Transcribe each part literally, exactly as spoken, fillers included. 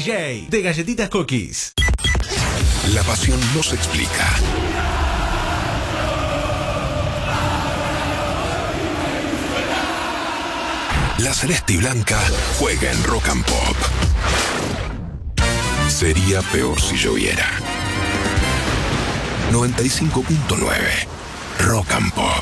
J de Galletitas Cookies. La pasión no se explica. La celeste y blanca juega en Rock and Pop. Sería peor si lloviera. noventa y cinco punto nueve Rock and Pop.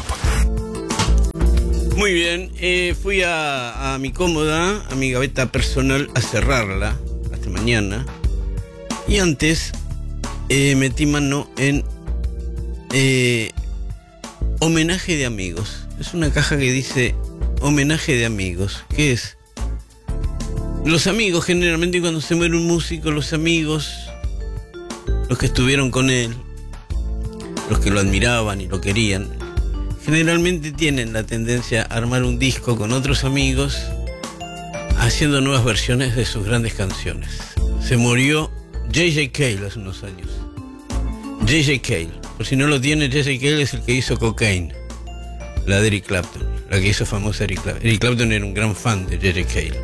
Muy bien, eh, fui a, a mi cómoda, a mi gaveta personal, a cerrarla hasta mañana. Y antes eh, metí mano en eh, homenaje de amigos. Es una caja que dice homenaje de amigos. ¿Qué es? Los amigos, generalmente cuando se muere un músico, los amigos, los que estuvieron con él, los que lo admiraban y lo querían, generalmente tienen la tendencia a armar un disco con otros amigos haciendo nuevas versiones de sus grandes canciones. Se murió J J Cale hace unos años. J J Cale, por si no lo tiene, J J Cale es el que hizo Cocaine, la de Eric Clapton, la que hizo famosa Eric Clapton. Eric Clapton era un gran fan de J J Cale.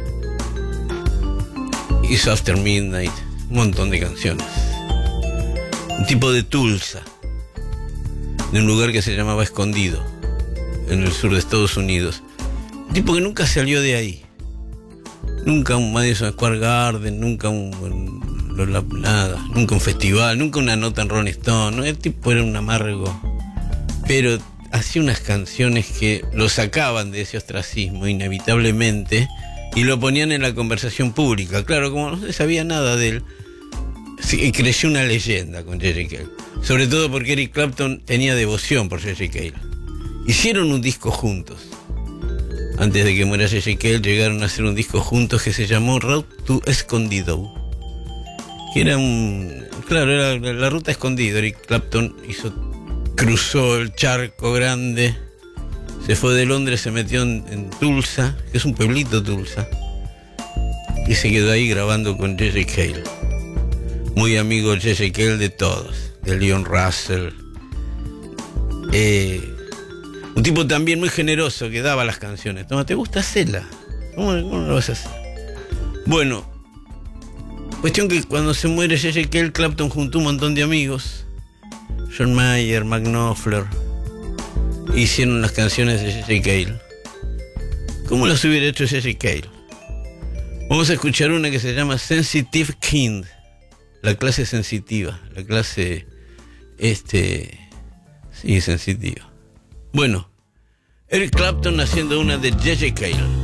Hizo After Midnight, un montón de canciones. Un tipo de Tulsa, de un lugar que se llamaba Escondido, en el sur de Estados Unidos. Un tipo que nunca salió de ahí. Nunca un Madison Square Garden, nunca un, un nada, nunca un festival, nunca una nota en Rolling Stone, ¿no? El tipo era un amargo, pero hacía unas canciones que lo sacaban de ese ostracismo inevitablemente y lo ponían en la conversación pública. Claro, como no se sabía nada de él, sí, creció una leyenda con J J Cale. Sobre todo porque Eric Clapton tenía devoción por J J Cale. Hicieron un disco juntos. Antes de que muera J J Cale, llegaron a hacer un disco juntos que se llamó Route to Escondido. Que era un... Claro, era la ruta Escondido. Eric Clapton hizo, cruzó el charco grande, se fue de Londres, se metió en, en Tulsa, que es un pueblito Tulsa, y se quedó ahí grabando con J J Cale. Muy amigo J J Cale de todos, de Leon Russell. Eh, un tipo también muy generoso que daba las canciones. Toma, ¿te gusta hacerla? ¿Cómo, cómo lo vas a hacer? Bueno, cuestión que cuando se muere J J Cale, Clapton juntó un montón de amigos. John Mayer, Mark Knopfler, hicieron las canciones de J J Cale. ¿Cómo las hubiera hecho J J Cale? Vamos a escuchar una que se llama Sensitive Kind. La clase sensitiva, la clase, este, sí, sensitiva. Bueno, Eric Clapton haciendo una de J J Cale.